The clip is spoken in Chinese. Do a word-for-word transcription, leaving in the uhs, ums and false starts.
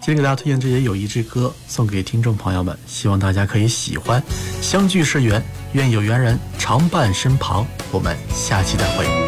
今天给大家推荐这些友谊之歌送给听众朋友们，希望大家可以喜欢。相聚是缘，愿有缘人常伴身旁。我们下期再会。